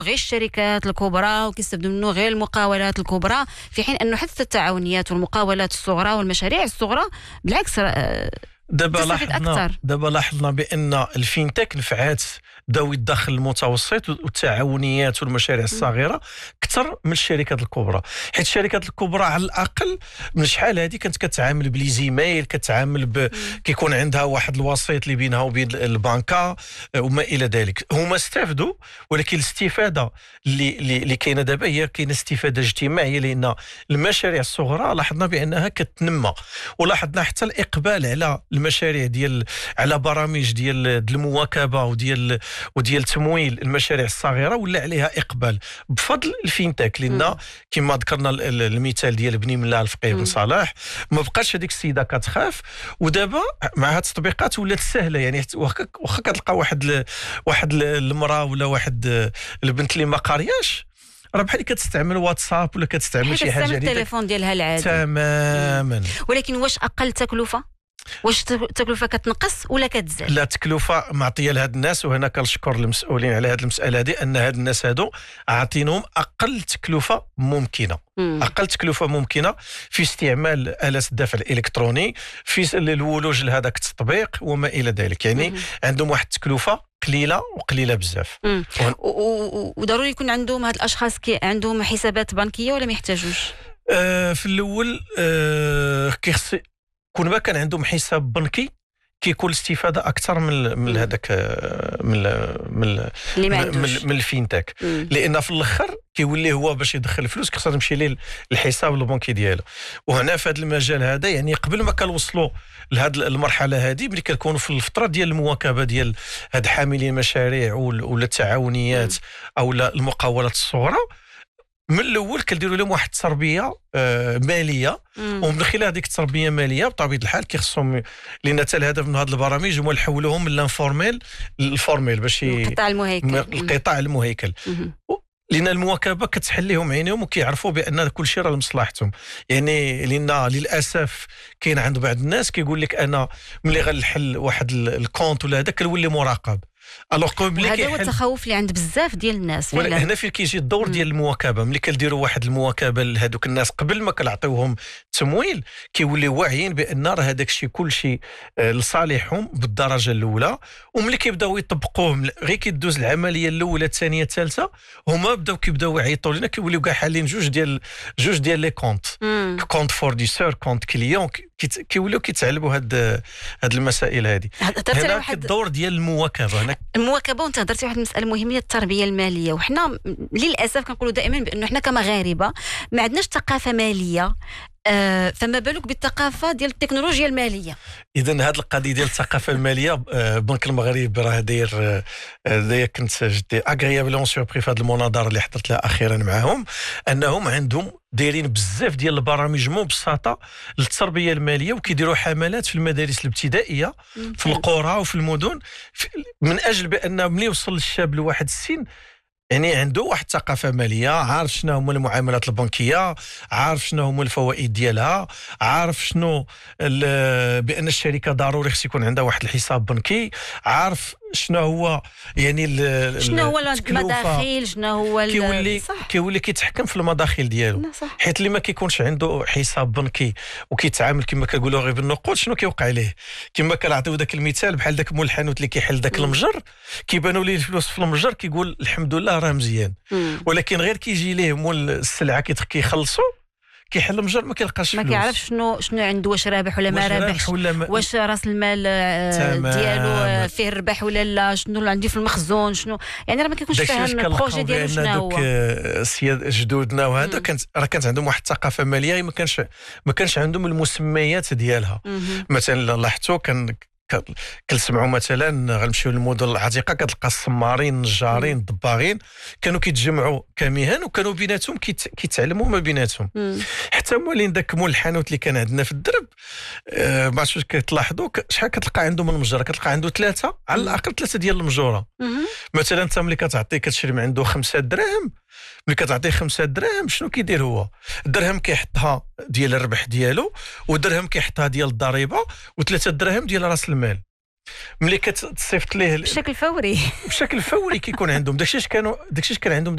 غير الشركات الكبرى وكيستافدوا منه غير المقاولات الكبرى، في حين انه حتى التعاونيات والمقاولات الصغرى والمشاريع الصغرى بالعكس دابا لاحظنا بان الفينتك نفعات ذوي الدخل المتوسط والتعاونيات والمشاريع الصغيره اكثر من الشركات الكبرى، حيت الشركات الكبرى على الاقل من شحال هذه كانت كتعامل بلي زيميل، كتعامل كيكون عندها واحد الوسيط اللي بينها وبين البنكه وما الى ذلك. هما استفدوا، ولكن الاستفاده اللي كاينه دابا هي كاينه استفاده اجتماعيه، لان المشاريع الصغرى لاحظنا بانها كتنمى، ولاحظنا حتى الاقبال على المشاريع على برامج ديال المواكبه وديال تمويل المشاريع الصغيره ولا عليها اقبال بفضل الفينتك، لان كما ذكرنا المثال ديال بني ملا الفقيه بن صلاح، ما بقاش هذيك السيده كتخاف، ودابا مع هاد التطبيقات ولات سهله. يعني واخا كتلقى واحد المراه ولا واحد البنت اللي ما قارياش، راه بحال كتستعمل واتساب ولا كتستعمل شي حاجه ديال التليفون ديالها العادي تماما. ولكن واش اقل تكلفه؟ واش التكلفه كتنقص ولا كتزاد؟ لا، التكلفه معطيه لهاد الناس، وهنا كنشكر المسؤولين على هاد المساله هذه، ان هاد الناس هادو عاطينهم اقل تكلفه ممكنه. اقل تكلفه ممكنه في استعمال آلات الدفع الالكتروني، في الولوج لهذاك التطبيق وما الى ذلك. يعني عندهم واحد التكلفه قليله بزاف. وضروري يكون عندهم هاد الاشخاص عندهم حسابات بنكيه ولا ما يحتاجوش؟ في الاول كيخص كون ما كان عندهم حساب بنكي كيكون الاستفاده اكثر من هذاك من الفينتك، لان في الاخر كيولي هو باش يدخل الفلوس كيخصو يمشي ليه الحساب البنكي ديالو. وهنا في هذا المجال هذا، يعني قبل ما كنوصلوا لهذه المرحله هذه، ملي كنكونوا في الفتره ديال المواكبه ديال هاد حاملين المشاريع ولا التعاونيات او المقاولات الصغرى، من الاول كنديروا لهم واحد التربيه ماليه، ومن خلال هذيك التربيه الماليه بطبيعه الحال كيخصهم، لان حتى الهدف من هذه البرامج هو نحولوهم من الانفورميل للفورميل باش القطاع المهيكل. لان المواكبه كتحل لهم عينيهم وكيعرفوا بان كل شيء راه لمصلحتهم. يعني لان للاسف كاين عند بعض الناس كيقول لك انا ملي غنحل واحد الكونت ولا هذا كنولي مراقب. هذا هو التخوف اللي عند بزاف ديال الناس فعلا. هنا فين كيجي الدور ديال المواكبه، ملي كنديروا واحد المواكبه لهذوك الناس قبل ما كنعطيوهم التمويل، كيوليو واعيين بان راه هذاك الشيء كل شيء لصالحهم بالدرجه الاولى. وملي كيبداو يطبقوهم غير كيدوز العمليه الاولى الثانيه الثالثه، هما كيبداو يعيطوا لنا، كيوليو كاع حالين جوج ديال لي كونت، كونت فورنيسور، كونت كليون، كيوليو كيتعلبوا هاد المسائل هذه. هنا الدور ديال المواكبه. وانت هضرتي واحد المساله مهمه، التربيه الماليه. وحنا للاسف كنقولوا دائما بانه حنا كمغاربه ما عندناش ثقافه ماليه، فما بالك بالثقافه ديال التكنولوجيا الماليه. اذا هذه القضيه ديال الثقافه الماليه، بنك المغرب راه داير كنت جدي اغريابلون سوربري في هذه المناظره اللي حضرت لها اخيرا معهم، انهم عندهم دايرين بزاف ديال البرامج مبسطه للتربيه الماليه، وكيديروا حملات في المدارس الابتدائيه في القرى وفي المدن، من اجل بان ملي يوصل الشاب لواحد السن يعني عنده واحد الثقافه ماليه، عارف شنو هما المعاملات البنكيه، عارف شنو هما الفوائد ديالها، عارف شنو بان الشركه ضروري خص يكون عندها واحد الحساب بنكي، عارف شنو هو يعني شنو هو المداخيل، شنو هو كيولي كيتحكم في المداخيل ديالو. حيت اللي ما كيكونش عنده حساب بنكي وكيتعامل كما كنقولوا غير بالنقود، شنو كيوقع ليه؟ كما كنعطيو ذاك المثال بحال ذاك مول الحانوت اللي كيحل ذاك المجر، كيبانوا ليه الفلوس في المجر كيقول الحمد لله راه مزيان، ولكن غير كيجي ليه مول السلعه كيخلصوا كيحل المجر ما كيلقاش فلوس، ما كيعرفش شنو عنده، واش رابح ولا ما رابحش، واش راس المال ديالو فيه ربح ولا لا، شنو اللي عندي في المخزون، شنو يعني راه ما كيكونش فاهم البروجي ديالو شنو هو. السياد جدودنا وهذا كانت عندهم واحد الثقافه ماليه، ما كانش عندهم المسميات ديالها. مثلا لاحظتوا كنسمعوا مثلا غنمشيو للمدن العتيقه كتلقى السمارين، النجارين، الضباغين كانوا كيتجمعوا كمهن، وكانوا بيناتهم كيتعلموا ما بيناتهم. حتى مولين داك مول الحانوت اللي كان عندنا في الدرب، ما عرفتش واش كتلاحظوا شحال كتلقى عندهم من المجره، كتلقى عنده 3 على الاقل 3 ديال المجوره. مثلا انت ملي كتشري من عنده 5 دراهم، ملي كتعطيه 5 دراهم شنو كيدير هو؟ الدرهم كيحطها ديال الربح ديالو، ودرهم كيحطها ديال الضريبه، و3 دراهم ديال راس المال. ملي كتصيفط ليه بشكل فوري كيكون عندهم داكشي كان عندهم